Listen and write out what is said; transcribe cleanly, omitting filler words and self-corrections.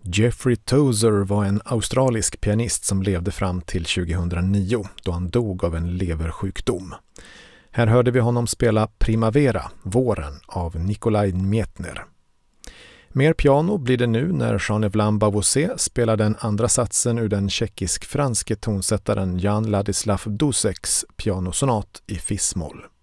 Jeffrey Tozer var en australisk pianist som levde fram till 2009 då han dog av en leversjukdom. Här hörde vi honom spela Primavera, våren, av Nikolaj Mjetner. Mer piano blir det nu när Jean-Evelyn Bavouzet spelar den andra satsen ur den tjeckisk-franske tonsättaren Jan Ladislav Duseks pianosonat i fis-moll.